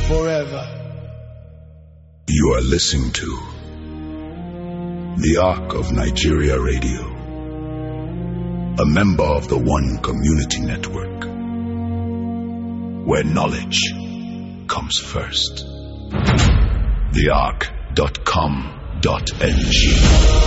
forever. You are listening to the Arc of Nigeria Radio, a member of the One Community Network, where knowledge comes first. TheArc.com.ng